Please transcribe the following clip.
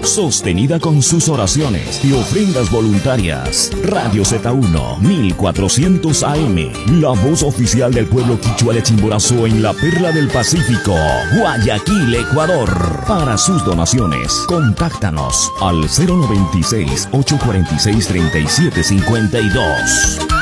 sostenida con sus oraciones y ofrendas voluntarias. Radio Z1 1400 AM, la voz oficial del pueblo quichua de Chimborazo en la perla del Pacífico, Guayaquil, Ecuador. Para sus donaciones, contáctanos al 096-846-3752.